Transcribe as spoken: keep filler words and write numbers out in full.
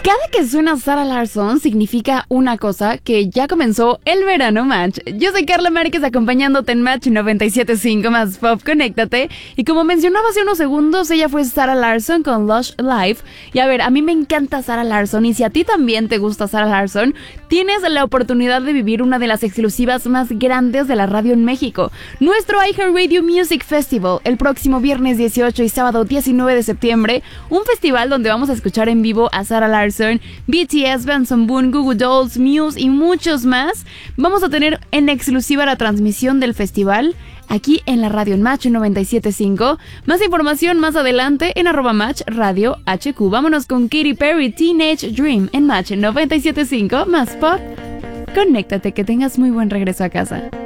Cada que suena Zara Larsson significa una cosa, que ya comenzó el verano Match. Yo soy Carla Márquez acompañándote en Match noventa y siete punto cinco más Pop, conéctate. Y como mencionaba hace unos segundos, ella fue Zara Larsson con Lush Life. Y a ver, a mí me encanta Zara Larsson, y si a ti también te gusta Zara Larsson, tienes la oportunidad de vivir una de las exclusivas más grandes de la radio en México. Nuestro iHeartRadio Music Festival, el próximo viernes dieciocho y sábado diecinueve de septiembre. Un festival donde vamos a escuchar en vivo a Zara Larsson, B T S, Benson Boone, Goo Goo Dolls, Muse y muchos más. Vamos a tener en exclusiva la transmisión del festival aquí en la radio en Match noventa y siete punto cinco. Más información más adelante en arroba Match Radio H Q. Vámonos con Katy Perry, Teenage Dream en Match noventa y siete punto cinco más Pop. Conéctate, que tengas muy buen regreso a casa.